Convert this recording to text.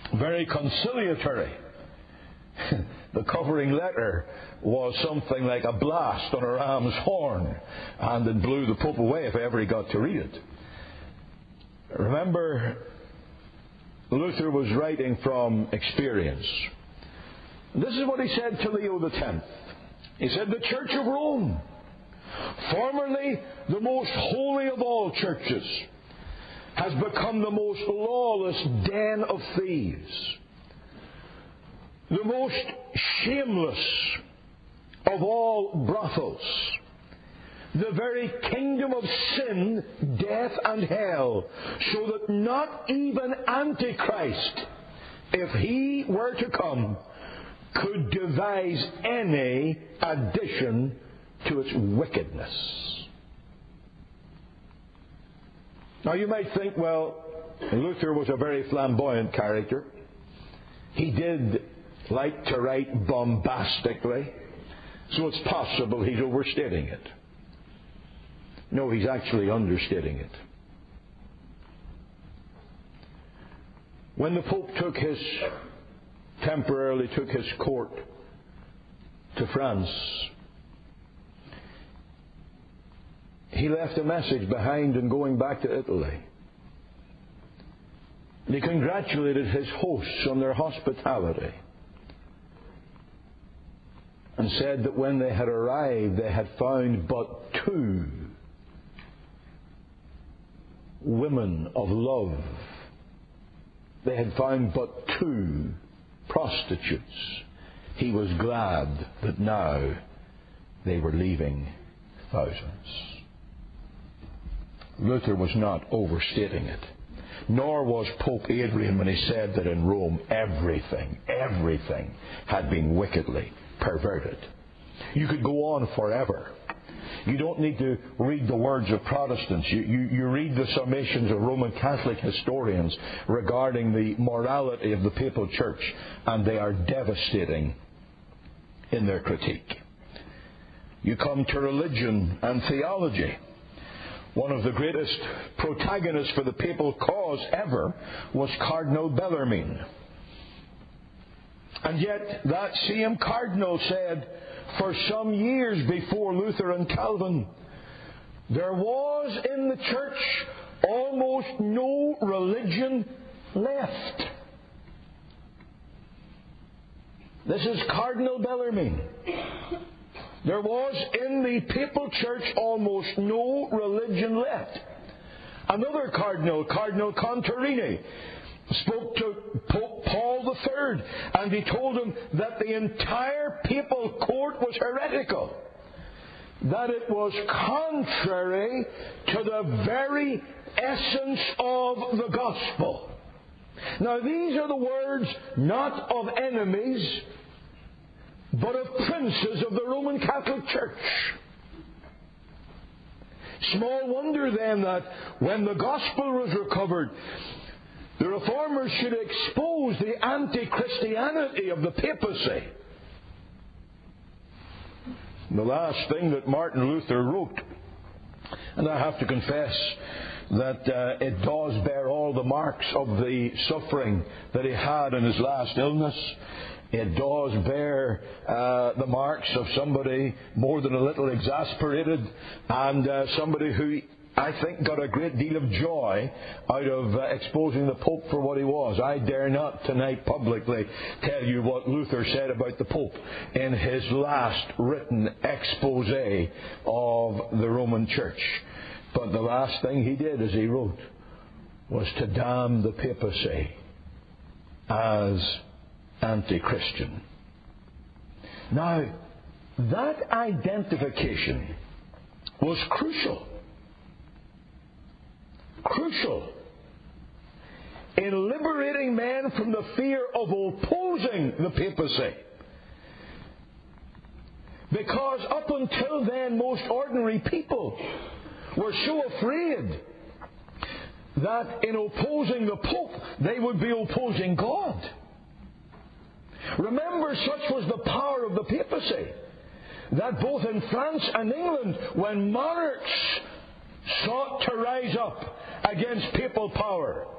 very conciliatory. The covering letter was something like a blast on a ram's horn, and it blew the Pope away if ever he got to read it. Remember, Luther was writing from experience. This is what he said to Leo X. He said, "The Church of Rome, formerly the most holy of all churches, has become the most lawless den of thieves, the most shameless of all brothels, the very kingdom of sin, death, and hell, so that not even Antichrist, if he were to come, could devise any addition to its wickedness." Now you might think, well, Luther was a very flamboyant character. He did like to write bombastically, so it's possible he's overstating it. No, he's actually understating it. When the Pope temporarily took his court to France, he left a message behind in going back to Italy. And he congratulated his hosts on their hospitality and said that when they had arrived, they had found but 2 women of love. They had found but 2 prostitutes. He was glad that now they were leaving thousands. Luther was not overstating it. Nor was Pope Adrian when he said that in Rome everything had been wickedly perverted. You could go on forever. You don't need to read the words of Protestants. You read the summations of Roman Catholic historians regarding the morality of the Papal Church, and they are devastating in their critique. You come to religion and theology. One of the greatest protagonists for the papal cause ever was Cardinal Bellarmine. And yet that same cardinal said, for some years before Luther and Calvin, there was in the church almost no religion left. This is Cardinal Bellarmine. There was in the papal church almost no religion left. Another cardinal, Cardinal Contarini, spoke to Pope Paul III, and he told him that the entire papal court was heretical, that it was contrary to the very essence of the gospel. Now these are the words not of enemies, but of princes of the Roman Catholic Church. Small wonder then that when the gospel was recovered, the reformers should expose the anti-Christianity of the papacy. The last thing that Martin Luther wrote, and I have to confess that it does bear all the marks of the suffering that he had in his last illness. It does bear the marks of somebody more than a little exasperated, and somebody who I think got a great deal of joy out of exposing the Pope for what he was. I dare not tonight publicly tell you what Luther said about the Pope in his last written expose of the Roman Church. But the last thing he did, as he wrote, was to damn the papacy as anti-Christian. Now, that identification was crucial in liberating men from the fear of opposing the papacy. Because up until then, most ordinary people were so afraid that in opposing the Pope, they would be opposing God. Remember, such was the power of the papacy, that both in France and England, when monarchs sought to rise up against papal power,